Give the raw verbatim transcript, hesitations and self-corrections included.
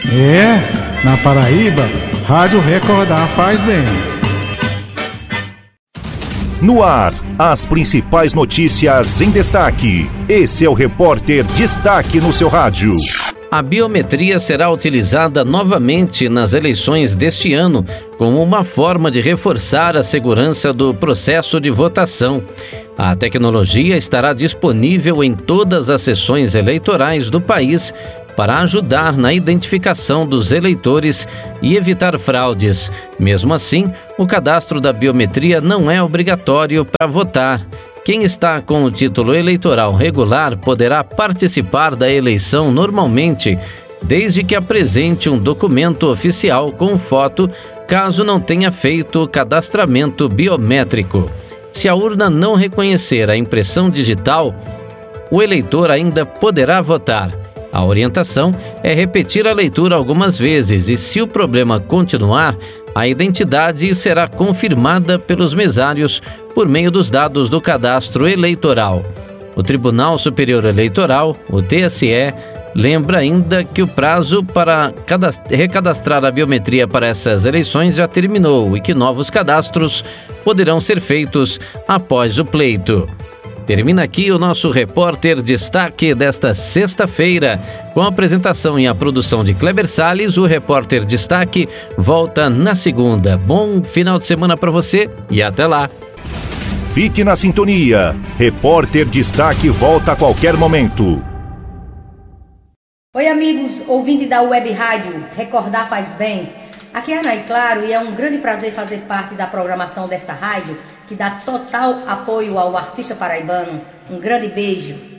É, na Paraíba, Rádio Recordar faz bem. No ar, as principais notícias em destaque. Esse é o Repórter Destaque no seu rádio. A biometria será utilizada novamente nas eleições deste ano, como uma forma de reforçar a segurança do processo de votação. A tecnologia estará disponível em todas as sessões eleitorais do país para ajudar na identificação dos eleitores e evitar fraudes. Mesmo assim, o cadastro da biometria não é obrigatório para votar. Quem está com o título eleitoral regular poderá participar da eleição normalmente, desde que apresente um documento oficial com foto, caso não tenha feito o cadastramento biométrico. Se a urna não reconhecer a impressão digital, o eleitor ainda poderá votar. A orientação é repetir a leitura algumas vezes e, se o problema continuar, a identidade será confirmada pelos mesários por meio dos dados do cadastro eleitoral. O Tribunal Superior Eleitoral, o T S E, lembra ainda que o prazo para recadastrar a biometria para essas eleições já terminou e que novos cadastros poderão ser feitos após o pleito. Termina aqui o nosso Repórter Destaque desta sexta-feira. Com a apresentação e a produção de Kleber Salles, o Repórter Destaque volta na segunda. Bom final de semana para você e até lá. Fique na sintonia. Repórter Destaque volta a qualquer momento. Oi, amigos, ouvinte da Web Rádio Recordar Faz Bem. Aqui é a Anaí Claro e é um grande prazer fazer parte da programação dessa rádio que dá total apoio ao artista paraibano. Um grande beijo.